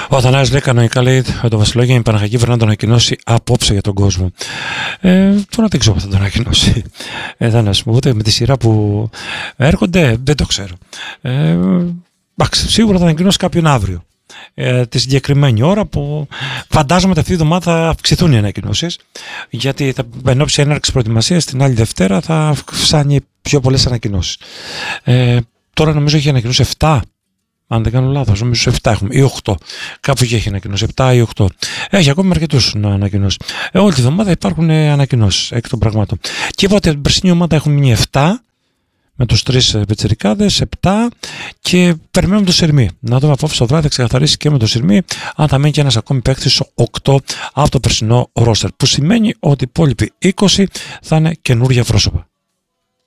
Ο Αθανάσης λέει κανονικά, λέει, το Βασιλόγια η Παναχαϊκή πρέπει να το ανακοινώσει απόψε για τον κόσμο. Τώρα δεν ξέρω αν θα το ανακοινώσει. Ούτε με τη σειρά που έρχονται δεν το ξέρω. Σίγουρα θα ανακοινώσει κάποιον αύριο. Τη συγκεκριμένη ώρα που φαντάζομαι ότι αυτή τη εβδομάδα θα αυξηθούν οι ανακοινώσεις, γιατί εν ώψη έναρξης προετοιμασίας την άλλη Δευτέρα θα φτάνει πιο πολλές ανακοινώσεις. Τώρα νομίζω έχει ανακοινώσει 7. Αν δεν κάνω λάθος, νομίζω 7 έχουμε ή 8. Κάπου εκεί έχει ανακοινώσει 7 ή 8. Έχει ακόμη αρκετούς να ανακοινώσει. Όλη τη εβδομάδα υπάρχουν ανακοινώσεις εκ των πραγμάτων. Και είπα ότι την περσινή ομάδα έχουν μείνει 7. Με τους 3 πετσερικάδες, 7 και περιμένουμε το Συρμή. Να δούμε απόψε το βράδυ, θα ξεκαθαρίσει και με το Συρμή αν θα μείνει και ένας ακόμη παίκτης 8 από το περσινό ρόστερ. Που σημαίνει ότι οι υπόλοιποι 20 θα είναι καινούργια πρόσωπα.